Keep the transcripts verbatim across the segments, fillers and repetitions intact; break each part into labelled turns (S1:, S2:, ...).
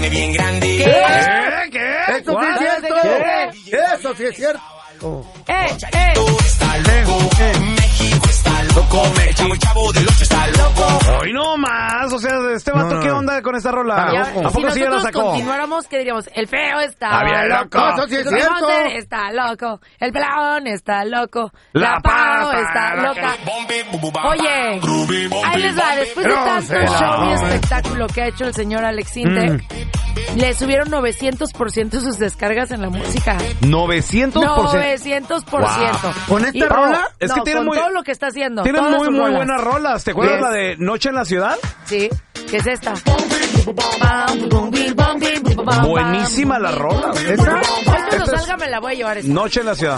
S1: bien grande.
S2: ¿Qué? ¿Qué?
S3: Eso sí es cierto.
S2: ¿Qué?
S3: Eso sí es cierto.
S1: ¡Eh, eh! Está loco, México está loco, el chavo, el chavo del ocho está loco.
S2: Hoy no más, o sea, este vato,
S3: No, no,
S2: ¿qué
S3: no.
S2: onda con esta rola?
S3: Ah,
S2: ¿A
S3: loco.
S2: poco
S4: Si
S2: sí ya la
S4: nosotros
S2: sacó?
S4: continuáramos, ¿qué diríamos? El feo está
S2: Está bien
S4: loco.
S2: loco.
S3: Eso sí es
S4: El
S3: cierto.
S4: Monster está loco. El pelón está loco.
S2: La
S4: La Pau
S2: papa
S4: está loca.
S1: Oye,
S4: Oye, ahí les va. Después de
S3: No,
S4: tanto
S3: se la
S4: show y
S3: mames.
S4: espectáculo que ha hecho el señor Alex Intec,
S3: Mm.
S4: le subieron novecientos por ciento sus descargas en la música.
S2: novecientos por ciento.
S4: novecientos por ciento.
S3: ¿Con esta
S4: Y-
S3: rola?
S2: Es
S4: no,
S2: que tiene
S4: con
S2: muy-
S4: todo lo que está haciendo.
S2: Tiene
S4: todas
S2: muy,
S4: sus
S2: muy
S4: rolas.
S2: buenas rolas. ¿Te acuerdas
S3: Yes.
S2: la de Noche en la Ciudad?
S4: Sí, ¿qué es esta?
S2: Buenísima la rola.
S3: ¿Esa?
S4: Hoy cuando
S2: Esta es
S4: salga me la voy a llevar esta.
S2: Noche en la Ciudad.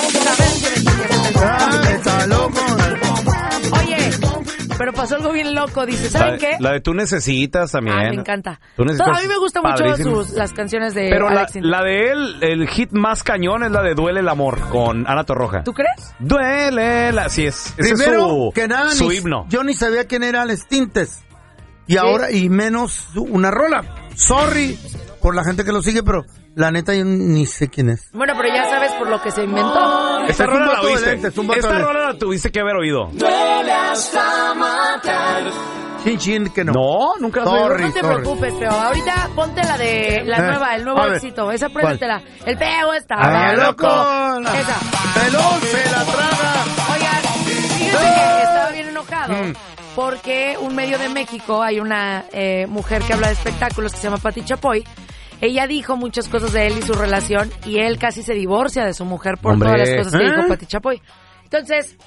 S3: Ah, está loco.
S4: Oye, pero pasó algo bien loco. Dice,
S2: La,
S4: ¿saben qué?
S2: la de Tú Necesitas también.
S4: Ay, me encanta.
S2: Tú Necesitas.
S4: No, a mí me gustan mucho
S2: Padrísimo.
S4: sus, las canciones de
S2: Pero la,
S4: Alex Intec.
S2: la de él, el hit más cañón es la de Duele el Amor con Ana Torroja.
S4: ¿Tú crees?
S2: Duele la... Así es. Ese
S3: Primero
S2: es su,
S3: que nada,
S2: su
S3: ni-
S2: himno.
S3: yo ni sabía quién era Alex Tintes. Y ahora, y menos una rola. Sorry por la gente que lo sigue, pero la neta yo ni sé quién es.
S4: Bueno, pero ya sabes por lo que se inventó.
S2: Esta
S3: Es un
S2: rola la
S3: vato de
S2: oíste.
S3: lentes, es un vato
S2: Esta
S3: de lentes.
S2: rola la tuviste que haber oído.
S3: Chin, chin, que no.
S2: No, nunca la has oído.
S3: Sorry.
S4: No te preocupes, feo. Ahorita ponte la de la
S3: Eh,
S4: nueva, el nuevo
S3: a ver.
S4: éxito. Esa préndatela. El feo está
S3: ¡Ah,
S4: loco.
S3: loco!
S4: Esa.
S3: ¡Pelón se la traga!
S4: Oigan, fíjense que estaba bien enojado porque un medio de México, hay una eh, mujer que habla de espectáculos que se llama Pati Chapoy. Ella dijo muchas cosas de él y su relación y él casi se divorcia de su mujer por
S2: Hombre.
S4: todas las cosas que
S3: ¿Eh?
S4: dijo Pati Chapoy. Entonces,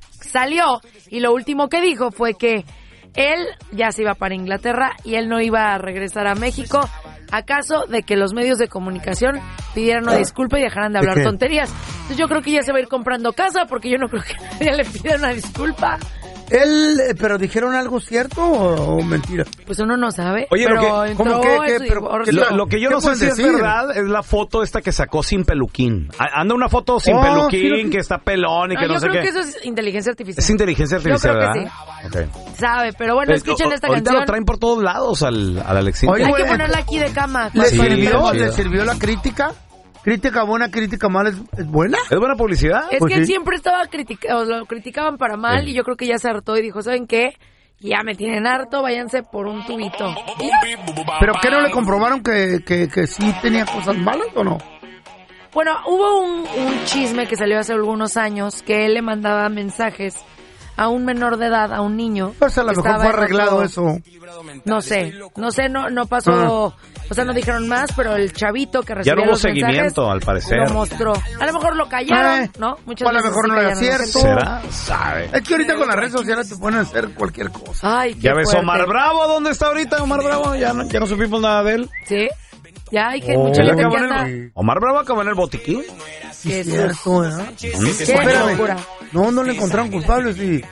S4: salió y lo último que dijo fue que él ya se iba para Inglaterra y él no iba a regresar a México a caso de que los medios de comunicación pidieran una disculpa y dejaran de hablar
S3: qué?
S4: tonterías. Entonces yo creo que ya se va a ir comprando casa porque yo no creo que nadie le pida una disculpa.
S3: Él, eh, pero dijeron algo cierto o, o mentira.
S4: Pues uno no sabe.
S2: Oye,
S4: pero
S2: lo que-
S4: entró
S3: ¿cómo que-
S4: en
S3: qué?
S4: su
S3: Pero-
S4: divorcio.
S2: Lo, lo que yo
S3: ¿Qué
S2: no sé
S3: pueden
S2: si es
S3: decir?
S2: verdad es la foto esta que sacó sin peluquín. A- Anda una foto sin
S3: Oh,
S2: peluquín,
S3: sí, lo-
S2: que está pelón y
S4: No,
S2: que no,
S4: yo
S2: sé
S4: creo
S2: qué.
S4: que eso es inteligencia artificial.
S2: Es inteligencia artificial,
S4: Yo creo que
S2: ¿verdad? Ok.
S4: Sabe, pero bueno,
S2: Pues,
S4: escuchen
S2: o-
S4: esta
S2: ahorita
S4: canción.
S2: lo traen por todos lados al, al Alexín.
S3: Oye,
S4: Hay
S3: güey,
S4: que ponerla aquí de cama.
S3: ¿Le
S2: Sí,
S3: sirvió?
S2: está
S3: ¿Le
S2: chido.
S3: sirvió la crítica? ¿Crítica buena, crítica mala es, es buena?
S2: ¿Es buena publicidad?
S4: Es
S3: Pues
S4: que él
S3: sí.
S4: siempre estaba criticado, lo criticaban para mal
S2: Sí.
S4: y yo creo que ya se hartó y dijo, ¿saben qué? Ya me tienen harto, váyanse por un tubito.
S3: ¿Pero qué no le comprobaron que, que, que sí tenía cosas malas o no?
S4: Bueno, hubo un, un chisme que salió hace algunos años que él le mandaba mensajes a un menor de edad, a un niño.
S3: Pues a lo
S4: que
S3: mejor
S4: estaba
S3: fue
S4: en
S3: arreglado
S4: otro-
S3: eso.
S4: No sé, no sé, no, no pasó,
S3: Ah.
S4: o sea, no dijeron más, pero el chavito que
S2: Ya
S4: recibía
S2: no hubo
S4: los mensajes
S2: seguimiento, al parecer.
S4: lo mostró. A lo mejor lo callaron,
S3: Eh,
S4: ¿no? Muchas
S3: o a lo
S4: veces
S3: mejor
S4: sí
S3: no era
S4: callaron a la
S3: cierto.
S4: gente.
S2: ¿Será? Sabe.
S3: Es que ahorita con las redes sociales te pueden hacer cualquier cosa.
S4: Ay, qué
S2: Ya ves,
S4: fuerte.
S2: Omar Bravo, ¿dónde está ahorita Omar Bravo? Ya no, ya no supimos nada de él.
S4: Sí, ya hay que,
S3: Oh.
S4: mucha
S2: Él
S4: gente
S2: acabó
S4: que
S2: en
S4: anda...
S2: el- Omar Bravo acabó en el botiquín.
S3: Sí,
S4: Qué
S3: es cierto, ¿verdad?
S4: Qué
S3: Espérame.
S4: locura.
S3: No, no le encontraron culpables y...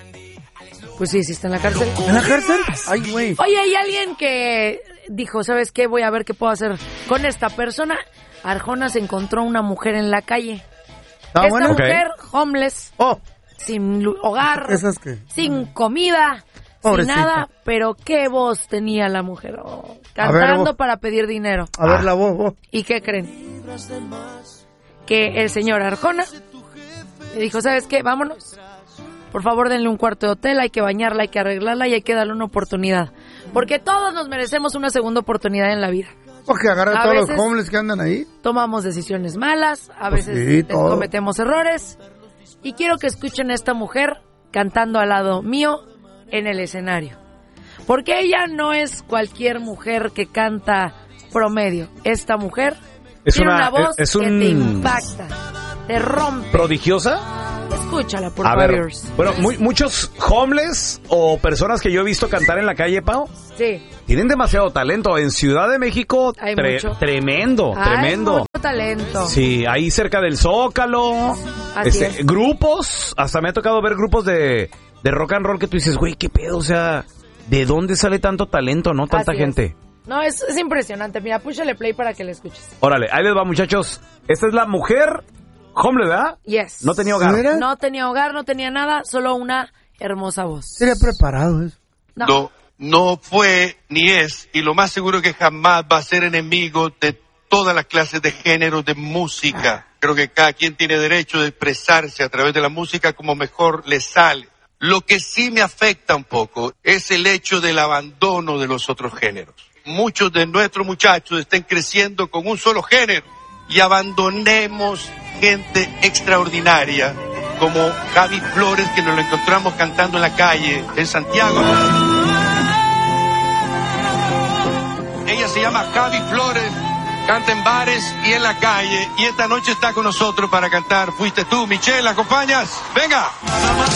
S4: Pues sí, sí está en la cárcel.
S3: ¿En la cárcel? Ay, güey.
S4: Oye, hay alguien que dijo, ¿sabes qué? Voy a ver qué puedo hacer con esta persona. Arjona se encontró una mujer en la calle.
S3: Ah,
S4: Esta
S3: bueno.
S4: mujer, homeless,
S3: Oh,
S4: sin lu- hogar,
S3: ¿esas qué?
S4: sin comida,
S3: Pobrecita.
S4: sin nada, pero qué voz tenía la mujer, oh,
S3: A ver,
S4: cantando
S3: vos.
S4: para pedir dinero.
S3: A ver la voz, vos.
S4: ¿Y qué creen? Que el señor Arjona le dijo, ¿sabes qué? Vámonos. Por favor, denle un cuarto de hotel, hay que bañarla, hay que arreglarla y hay que darle una oportunidad. Porque todos nos merecemos una segunda oportunidad en la vida.
S3: Porque agarra
S4: A
S3: a todos
S4: veces-
S3: los homeless que andan ahí.
S4: Tomamos decisiones malas, a
S3: Pues
S4: veces
S3: sí,
S4: te-
S3: todo.
S4: cometemos errores. Y quiero que escuchen a esta mujer cantando al lado mío en el escenario. Porque ella no es cualquier mujer que canta promedio. Esta mujer
S2: Es
S4: tiene
S2: una-
S4: una, voz
S2: es
S4: que
S2: un-
S4: te impacta, te rompe.
S2: ¿Prodigiosa?
S4: Escúchala, por
S2: A ver,
S4: favor.
S2: bueno, mu- muchos homeless o personas que yo he visto cantar en la calle, Pau,
S4: Sí,
S2: tienen demasiado talento. En Ciudad de México,
S4: Hay
S2: tre-
S4: mucho.
S2: tremendo,
S4: hay
S2: tremendo.
S4: mucho talento.
S2: Sí, ahí cerca del Zócalo,
S4: Así
S2: este,
S4: es.
S2: grupos, hasta me ha tocado ver grupos de, de rock and roll que tú dices, güey, qué pedo, o sea, ¿de dónde sale tanto talento, no? Tanta
S4: Así es.
S2: gente.
S4: No, es, es impresionante. Mira, púchale play para que la escuches.
S2: Órale, ahí les va, muchachos. Esta es la mujer homeless, ¿verdad?
S4: Yes.
S2: No tenía hogar.
S3: ¿Mira?
S4: No tenía hogar, no tenía nada, solo una hermosa voz.
S3: Sería preparado eso.
S4: No.
S5: Do, no fue ni es, y lo más seguro que jamás va a ser enemigo de todas las clases de género de música. Creo que cada quien tiene derecho de expresarse a través de la música como mejor le sale. Lo que sí me afecta un poco es el hecho del abandono de los otros géneros. Muchos de nuestros muchachos están creciendo con un solo género y abandonemos gente extraordinaria como Javi Flores, que nos lo encontramos cantando en la calle en Santiago. Ella se llama Javi Flores, canta en bares y en la calle, y esta noche está con nosotros para cantar Fuiste Tú. Michelle, ¿la acompañas? ¡Venga!